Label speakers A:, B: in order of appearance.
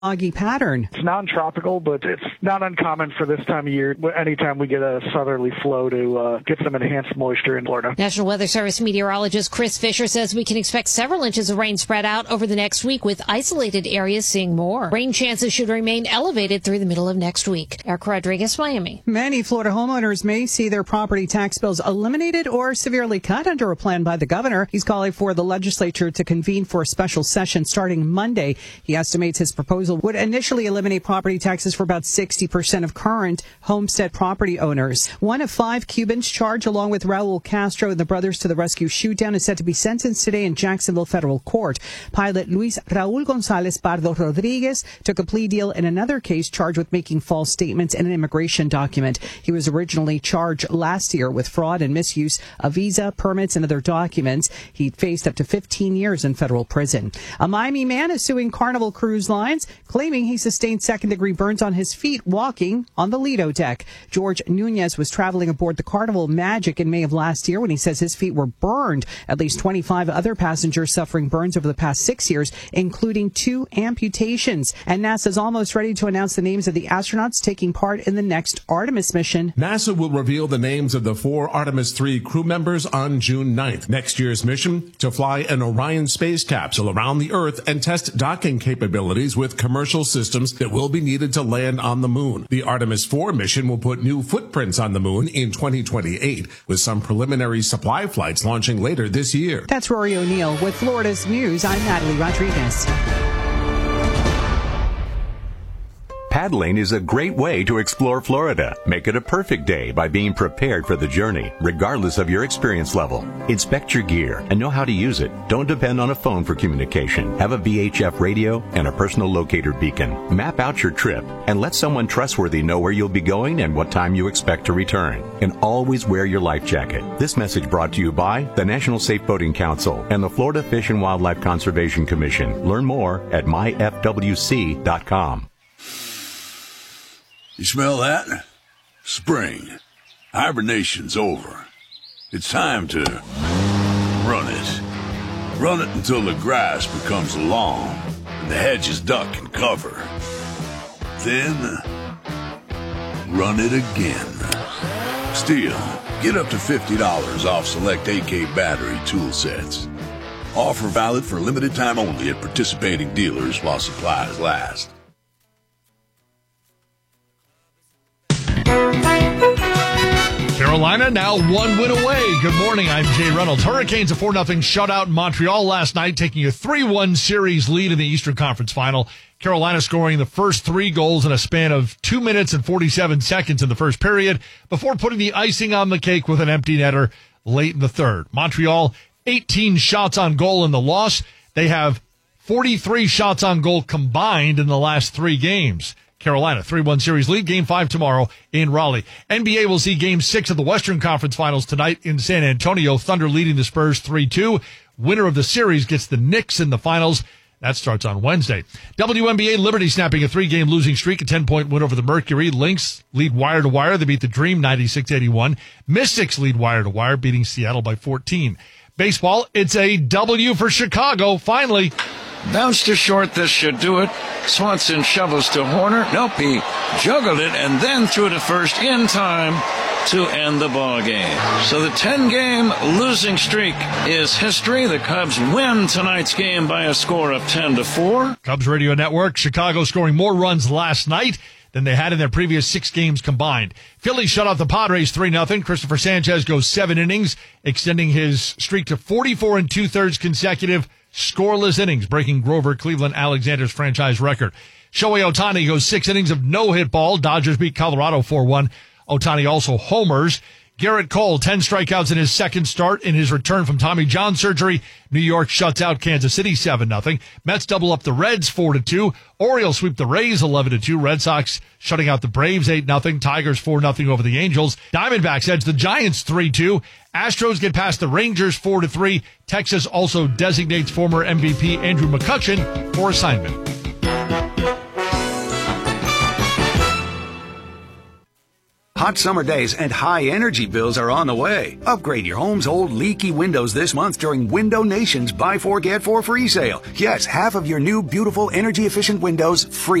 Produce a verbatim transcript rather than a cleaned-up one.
A: foggy pattern.
B: It's non-tropical, but it's not uncommon for this time of year, anytime we get a southerly flow, to uh, get some enhanced moisture in Florida.
C: National Weather Service meteorologist Chris Fisher says we can expect several inches of rain spread out over the next week, with isolated areas seeing more. Rain chances should remain elevated through the middle of next week. Eric Rodriguez, Miami.
A: Many Florida homeowners may see their property tax bills eliminated or severely cut under a plan by the governor. He's calling for the legislature to convene for a special session starting Monday. He estimates his proposal would initially eliminate property taxes for about sixty percent of current homestead property owners. One of five Cubans charged along with Raul Castro and the Brothers to the Rescue shootout is set to be sentenced today in Jacksonville federal court. Pilot Luis Raul Gonzalez Pardo Rodriguez took a plea deal in another case charged with making false statements in an immigration document. He was originally charged last year with fraud and misuse of visa, permits, and other documents. He faced up to fifteen years in federal prison. A Miami man is suing Carnival Cruise Lines, claiming he sustained second-degree burns on his feet walking on the Lido deck. George Nunez was traveling aboard the Carnival Magic in May of last year when he says his feet were burned. At least twenty-five other passengers suffering burns over the past six years, including two amputations. And NASA's almost ready to announce the names of the astronauts taking part in the next Artemis mission.
D: NASA will reveal the names of the four Artemis three crew members on June ninth. Next year's mission to fly an Orion space capsule around the Earth and test docking capabilities with commercial systems that will be needed to land on the moon. The Artemis four mission will put new footprints on the moon in twenty twenty-eight, with some preliminary supply flights launching later this year.
A: That's Rory O'Neill with Florida's News. I'm Natalie Rodriguez.
E: Paddling is a great way to explore Florida. Make it a perfect day by being prepared for the journey, regardless of your experience level. Inspect your gear and know how to use it. Don't depend on a phone for communication. Have a V H F radio and a personal locator beacon. Map out your trip and let someone trustworthy know where you'll be going and what time you expect to return. And always wear your life jacket. This message brought to you by the National Safe Boating Council and the Florida Fish and Wildlife Conservation Commission. Learn more at my f w c dot com.
F: You smell that? Spring. Hibernation's over. It's time to run it. Run it until the grass becomes long and the hedges duck and cover. Then, run it again. Still, get up to fifty dollars off select A K battery tool sets. Offer valid for a limited time only at participating dealers while supplies last.
G: Carolina now one win away. Good morning, I'm Jay Reynolds. Hurricanes a four nothing shutout in Montreal last night, taking a three one series lead in the Eastern Conference Final. Carolina scoring the first three goals in a span of two minutes and forty-seven seconds in the first period before putting the icing on the cake with an empty netter late in the third. Montreal, eighteen shots on goal in the loss. They have forty-three shots on goal combined in the last three games. Carolina, three one series lead. Game five tomorrow in Raleigh. N B A will see Game six of the Western Conference Finals tonight in San Antonio. Thunder leading the Spurs three two. Winner of the series gets the Knicks in the finals. That starts on Wednesday. W N B A, Liberty snapping a three-game losing streak, a ten-point win over the Mercury. Lynx lead wire-to-wire. They beat the Dream ninety-six eighty-one. Mystics lead wire-to-wire, beating Seattle by fourteen. Baseball, it's a W for Chicago, finally.
H: Bounced to short, this should do it. Swanson shovels to Horner. Nope, he juggled it and then threw to first in time to end the ball game. So the ten-game losing streak is history. The Cubs win tonight's game by a score of ten to four.
G: Cubs Radio Network, Chicago scoring more runs last night than they had in their previous six games combined. Philly shut out the Padres three nothing. Christopher Sanchez goes seven innings, extending his streak to forty-four and two-thirds consecutive scoreless innings, breaking Grover Cleveland Alexander's franchise record. Shohei Ohtani goes six innings of no-hit ball. Dodgers beat Colorado four one. Ohtani also homers. Garrett Cole, ten strikeouts in his second start in his return from Tommy John surgery. New York shuts out Kansas City seven nothing. Mets double up the Reds four to two. Orioles sweep the Rays eleven to two. Red Sox shutting out the Braves eight nothing. Tigers four nothing over the Angels. Diamondbacks edge the Giants three two. Astros get past the Rangers four to three. Texas also designates former M V P Andrew McCutchen for assignment.
I: Hot summer days and high energy bills are on the way. Upgrade your home's old leaky windows this month during Window Nation's Buy Four Get Four free sale. Yes, half of your new beautiful energy efficient windows free.